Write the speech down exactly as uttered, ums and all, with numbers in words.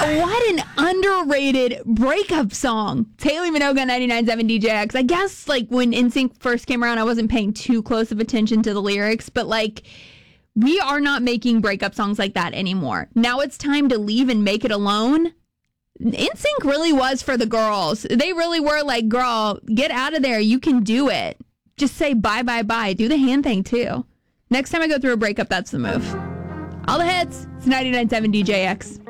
What an underrated breakup song. Haley Minogue, ninety-nine point seven D J X. I guess, like, when N Sync first came around, I wasn't paying too close of attention to the lyrics, but, like, we are not making breakup songs like that anymore. Now it's time to leave and make it alone. N Sync really was for the girls. They really were like, girl, get out of there. You can do it. Just say bye, bye, bye. Do the hand thing, too. Next time I go through a breakup, that's the move. All the hits. It's ninety-nine point seven D J X.